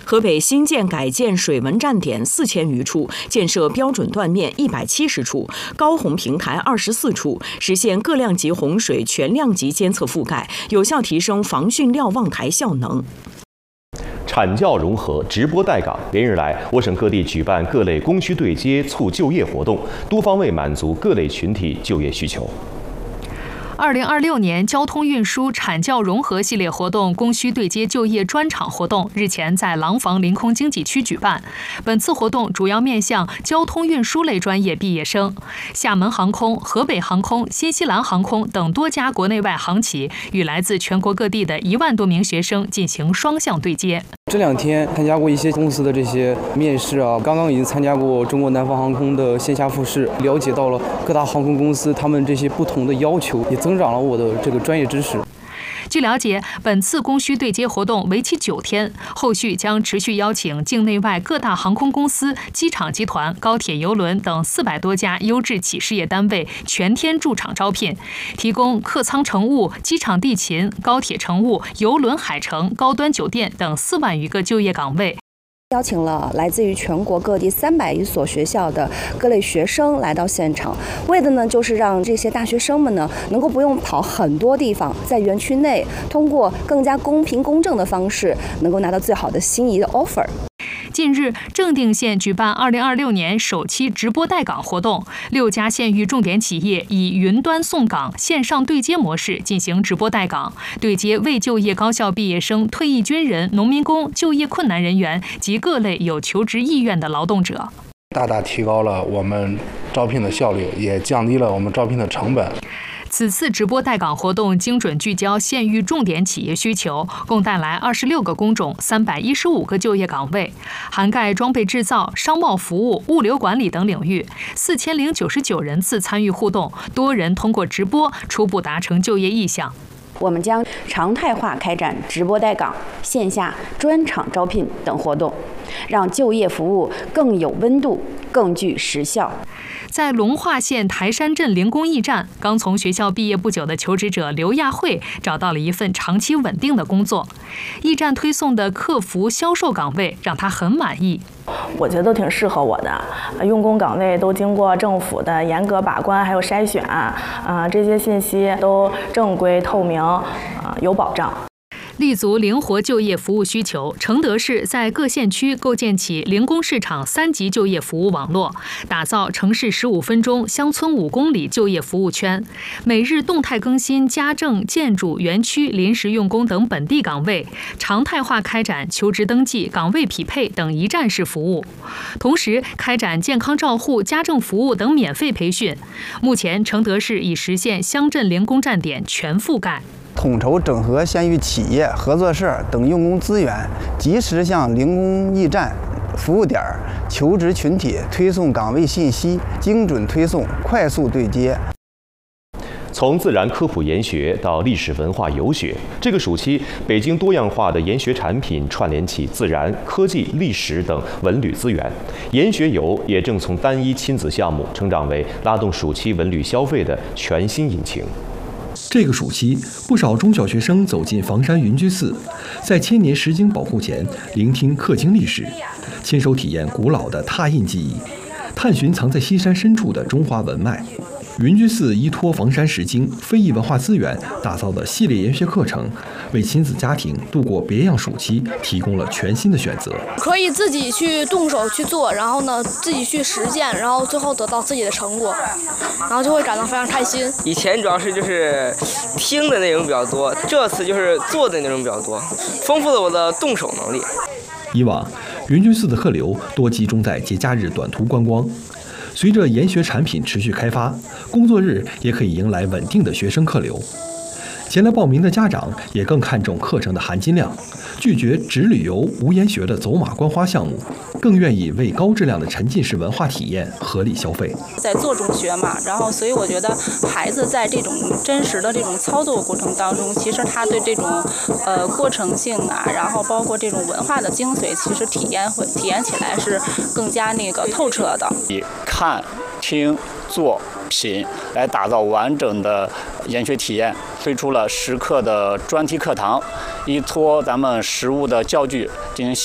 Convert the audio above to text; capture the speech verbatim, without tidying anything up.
河北新建改建水文站点四千余处，建设标准断面一百七十处，高洪平台二十四处，实现各量级洪水全量级监测覆盖，有效提升防汛瞭望台效能。 产教融合，直播带岗。连日来，我省各地举办各类供需对接、促就业活动，多方位满足各类群体就业需求。 二零二六年交通运输产教融合系列活动供需对接就业专场活动日前在廊坊临空经济区举办。本次活动主要面向交通运输类专业毕业生。厦门航空、河北航空、新西兰航空等多家国内外航企与来自全国各地的一万多名学生进行双向对接。 这两天参加过一些公司的这些面试啊，刚刚已经参加过中国南方航空的线下复试，了解到了各大航空公司他们这些不同的要求，也增长了我的这个专业知识。 据了解，本次供需对接活动为期九天，后续将持续邀请境内外各大航空公司、机场集团、高铁、邮轮等四百多家优质企事业单位全天驻场招聘，提供客舱乘务、机场地勤、高铁乘务、邮轮海乘、高端酒店等四万余个就业岗位。 邀请了来自于全国各地三百余所学校的各类学生来到现场，为的呢就是让这些大学生们呢能够不用跑很多地方，在园区内通过更加公平公正的方式，能够拿到最好的心仪的 offer。 近日，正定县举办二零二六年首期直播带岗活动，六家县域重点企业以云端送岗、线上对接模式进行直播带岗，对接未就业高校毕业生、退役军人、农民工、就业困难人员及各类有求职意愿的劳动者， 大大提高了我们招聘的效率，也降低了我们招聘的成本。 此次直播带岗活动精准聚焦县域重点企业需求，共带来二十六个工种、三百一十五个就业岗位，涵盖装备制造、商贸服务、物流管理等领域。四千零九十九人次参与互动，多人通过直播初步达成就业意向。 我们将常态化开展直播带岗、线下专场招聘等活动，让就业服务更有温度、更具实效。 在龙化县台山镇零工驿站，刚从学校毕业不久的求职者刘亚慧找到了一份长期稳定的工作。驿站推送的客服销售岗位让他很满意。 我觉得都挺适合我的，用工岗位都经过政府的严格把关还有筛选，啊，这些信息都正规透明，啊，有保障。 立足灵活就业服务需求，承德市在各县区构建起零工市场三级就业服务网络，打造城市十五分钟、乡村五公里就业服务圈，每日动态更新家政、建筑、园区、临时用工等本地岗位，常态化开展求职登记、岗位匹配等一站式服务，同时开展健康照护、家政服务等免费培训。目前，承德市已实现乡镇零工站点全覆盖。 统筹整合县域企业、合作社等用工资源，及时向零工驿站、服务点、求职群体推送岗位信息，精准推送，快速对接。 从自然科普研学到历史文化游学，这个暑期，北京多样化的研学产品串联起自然、科技、历史等文旅资源，研学游也正从单一亲子项目成长为拉动暑期文旅消费的全新引擎。 这个暑期，不少中小学生走进房山云居寺，在千年石经保护前，聆听刻经历史，亲手体验古老的拓印技艺，探寻藏在西山深处的中华文脉。云居寺依托房山石经、非遗文化资源打造的系列研学课程，为亲子家庭度过别样暑期提供了全新的选择。 可以自己去动手去做，然后呢，自己去实践，然后最后得到自己的成果，然后就会感到非常开心。 以前主要是就是听的内容比较多，这次就是做的内容比较多，丰富了我的动手能力。 以往，云居寺的客流多集中在节假日短途观光。随着研学产品持续开发，工作日也可以迎来稳定的学生客流。前来报名的家长也更看重课程的含金量，拒绝只旅游无研学的走马观花项目，更愿意为高质量的沉浸式文化体验合理消费。 在做中学嘛，然后所以我觉得孩子在这种真实的这种操作过程当中，其实他对这种呃过程性啊，然后包括这种文化的精髓，其实体验会体验起来是更加那个透彻的。 以看、听、做、品来打造完整的研学体验，推出了十课的专题课堂，依托咱们实物的教具进行